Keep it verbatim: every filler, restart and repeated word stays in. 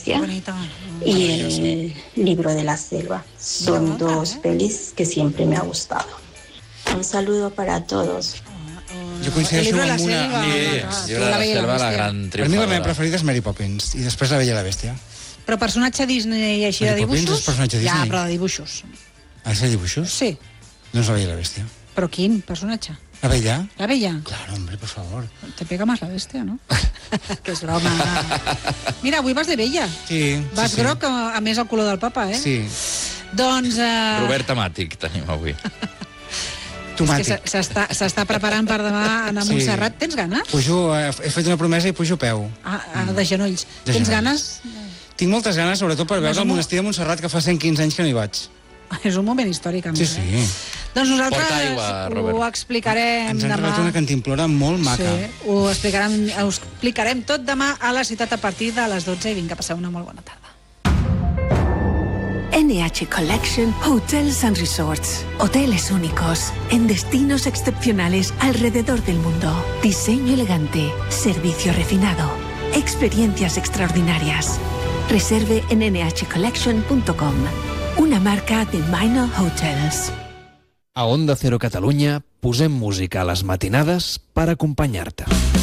bestia y El libro de la selva. Son dos pelis que siempre me ha gustado. Un saludo para todos. Jo coincideixo El libro de la amb una... selva. Sí, Ah, Llibre de La la Bella i la Selva, la Bèstia. gran Per mi la triomfadora. meva preferida és Mary Poppins i després La Bella i la Bèstia. Però personatge Disney així de Mary Poppins dibuixos? és personatge Ja, Disney. però de dibuixos. Ah, és de dibuixos? Sí. Doncs La Bella i la Bèstia. Però quin personatge? La Bella? La Bella. Claro, hombre, por favor. Te pega más la bestia, ¿no? Que és broma. Mira, avui vas de Bella. Sí, Vas sí, sí. groc, a, a més el color del papa, eh? Sí. Doncs... Eh, Robert Temàtic tenim avui. és que Tomàtic. se- s'està s'està preparant per demà anar a Sí. Montserrat. Tens ganes? Pujo, eh, he fet una promesa i pujo a peu. Ah, ah, de genolls. De Tens genolls. ganes? Tinc moltes ganes, sobretot per És veure un el mo- monestir de Montserrat, que fa cent quinze anys que no hi vaig. És un moment històric, a Sí, més. Eh? sí. Doncs nosaltres Porta aigua, Robert. ho explicarem Ens han demà. regalat una cantimplora molt maca. Sí, ho explicarem, ho explicarem tot demà a la ciutat a partir de les dotze i vinga, passeu una molt bona tarda. N H Collection Hotels and Resorts. Hoteles únicos en destinos excepcionales alrededor del mundo. Diseño elegante, servicio refinado, experiencias extraordinarias. Reserve en n h collection punto com. Una marca de Minor Hotels. A Onda Cero Catalunya posem música a les matinades per acompanyar-te.